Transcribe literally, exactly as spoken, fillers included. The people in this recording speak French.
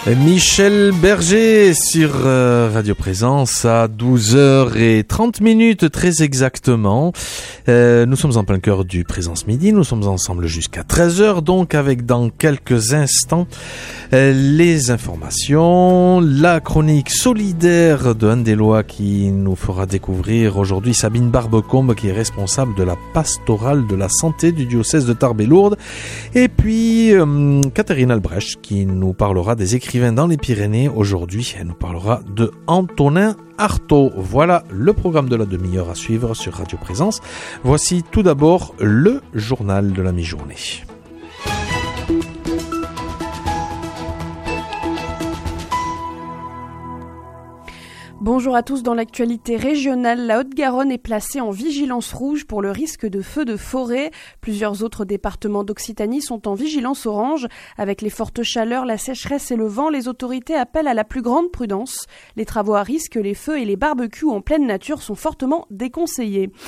Michel Berger sur euh, Radio Présence à douze heures trente minutes très exactement. Euh, nous sommes en plein cœur du Présence Midi. Nous sommes ensemble jusqu'à treize heures, donc avec dans quelques instants euh, les informations, la chronique solidaire de Anne-des-Lois qui nous fera découvrir aujourd'hui Sabine Barbecombe qui est responsable de la pastorale de la santé du diocèse de Tarbes et Lourdes. Et puis euh, Catherine Albrecht qui nous parlera des écrivains dans les Pyrénées. Aujourd'hui, elle nous parlera de Antonin Artaud. Voilà le programme de la demi-heure à suivre sur Radio Présence. Voici tout d'abord le journal de la mi-journée. Bonjour à tous. Dans l'actualité régionale, la Haute-Garonne est placée en vigilance rouge pour le risque de feux de forêt. Plusieurs autres départements d'Occitanie sont en vigilance orange. Avec les fortes chaleurs, la sécheresse et le vent, les autorités appellent à la plus grande prudence. Les travaux à risque, les feux et les barbecues en pleine nature sont fortement déconseillés.